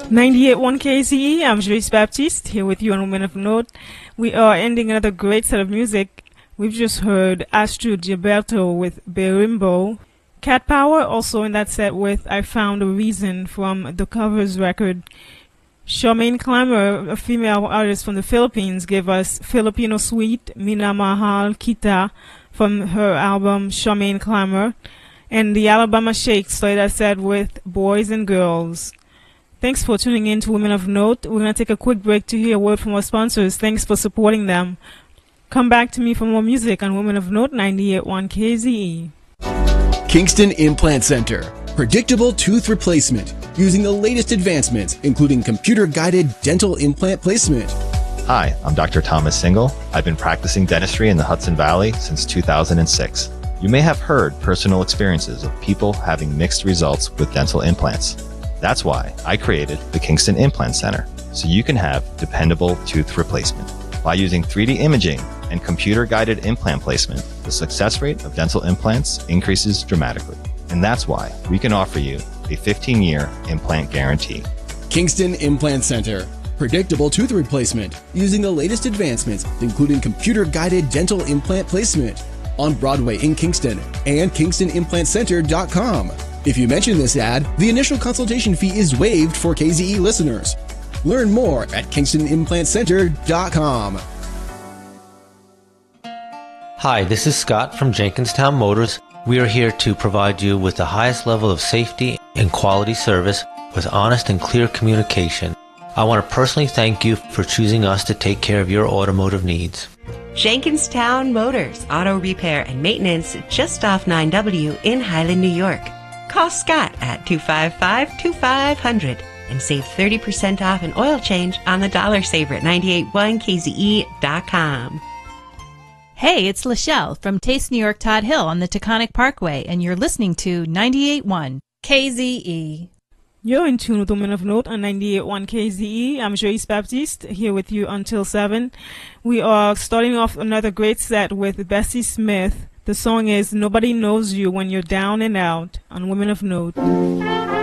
98.1 KZE, I'm Joyce Baptiste, here with you on Women of Note. We are ending another great set of music. We've just heard Astrid Gilberto with Berimbo. Cat Power also in that set with I Found a Reason from the Covers record. Charmaine Clammer, a female artist from the Philippines, gave us Filipino Sweet, Minamahal Kita from her album Charmaine Clammer. And the Alabama Shakes started that set with Boys and Girls. Thanks for tuning in to Women of Note. We're going to take a quick break to hear a word from our sponsors. Thanks for supporting them. Come back to me for more music on Women of Note 98.1 KZE. Kingston Implant Center. Predictable tooth replacement using the latest advancements, including computer-guided dental implant placement. Hi, I'm Dr. Thomas Single. I've been practicing dentistry in the Hudson Valley since 2006. You may have heard personal experiences of people having mixed results with dental implants. That's why I created the Kingston Implant Center, so you can have dependable tooth replacement. By using 3D imaging and computer-guided implant placement, the success rate of dental implants increases dramatically. And that's why we can offer you a 15-year implant guarantee. Kingston Implant Center. Predictable tooth replacement using the latest advancements, including computer-guided dental implant placement. On Broadway in Kingston and KingstonImplantCenter.com. If you mention this ad, the initial consultation fee is waived for KZE listeners. Learn more at KingstonImplantCenter.com. Hi, this is Scott from Jenkinstown Motors. We are here to provide you with the highest level of safety and quality service with honest and clear communication. I want to personally thank you for choosing us to take care of your automotive needs. Jenkinstown Motors, auto repair and maintenance just off 9W in Highland, New York. Call Scott at 255-2500 and save 30% off an oil change on the Dollar Saver at 981kze.com. Hey, it's Lachelle from Taste New York Todd Hill on the Taconic Parkway, and you're listening to 98.1 KZE. You're in tune with Women of Note on 98.1 KZE. I'm Joyce Baptiste, here with you until 7. We are starting off another great set with Bessie Smith. The song is Nobody Knows You When You're Down and Out on Women of Note.